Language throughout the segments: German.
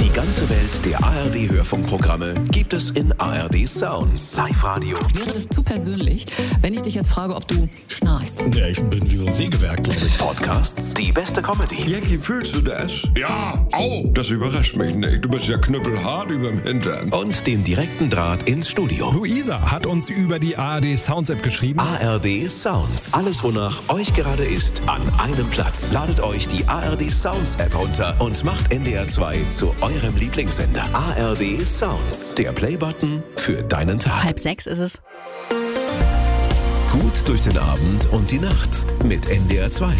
Die ganze Welt der ARD-Hörfunkprogramme gibt es in ARD Sounds. Live-Radio. Wäre das zu persönlich, wenn ich dich jetzt frage, ob du schnarchst? Ja, ich bin wie so ein Sägewerk, glaube ich. Podcasts, die beste Comedy. Jackie, fühlst du das? Ja, au! Das überrascht mich nicht. Du bist ja knüppelhart überm Hintern. Und den direkten Draht ins Studio. Luisa hat uns über die ARD Sounds App geschrieben. ARD Sounds. Alles, wonach euch gerade ist, an einem Platz. Ladet euch die ARD Sounds App runter und macht NDR 2 zu eurem Lieblingssender. ARD Sounds. Der Playbutton für deinen Tag. 5:30 ist es. Gut durch den Abend und die Nacht mit NDR 2.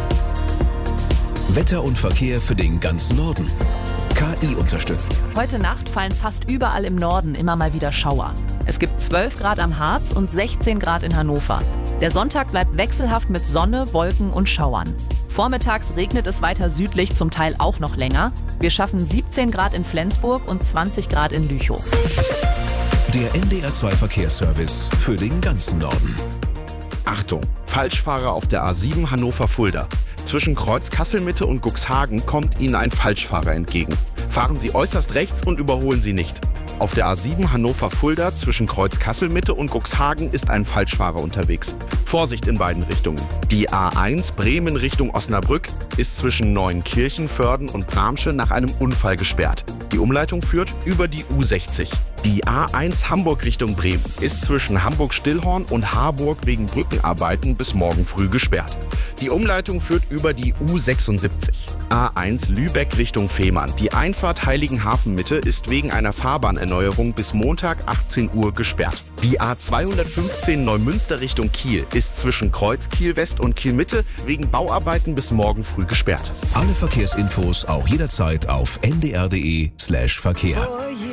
Wetter und Verkehr für den ganzen Norden. KI unterstützt. Heute Nacht fallen fast überall im Norden immer mal wieder Schauer. Es gibt 12 Grad am Harz und 16 Grad in Hannover. Der Sonntag bleibt wechselhaft mit Sonne, Wolken und Schauern. Vormittags regnet es weiter südlich, zum Teil auch noch länger. Wir schaffen 17 Grad in Flensburg und 20 Grad in Lüchow. Der NDR 2 Verkehrsservice für den ganzen Norden. Achtung, Falschfahrer auf der A7 Hannover-Fulda. Zwischen Kreuz Kasselmitte und Cuxhagen kommt Ihnen ein Falschfahrer entgegen. Fahren Sie äußerst rechts und überholen Sie nicht. Auf der A7 Hannover-Fulda zwischen Kreuz Kasselmitte und Cuxhagen ist ein Falschfahrer unterwegs. Vorsicht in beiden Richtungen. Die A1 Bremen Richtung Osnabrück ist zwischen Neuenkirchen, Vörden und Bramsche nach einem Unfall gesperrt. Die Umleitung führt über die U60. Die A1 Hamburg Richtung Bremen ist zwischen Hamburg-Stillhorn und Harburg wegen Brückenarbeiten bis morgen früh gesperrt. Die Umleitung führt über die U76. A1 Lübeck Richtung Fehmarn. Die Einfahrt Heiligenhafen-Mitte ist wegen einer Fahrbahnerneuerung bis Montag 18 Uhr gesperrt. Die A215 Neumünster Richtung Kiel ist zwischen Kreuz Kiel-West und Kiel-Mitte wegen Bauarbeiten bis morgen früh gesperrt. Alle Verkehrsinfos auch jederzeit auf ndr.de/Verkehr.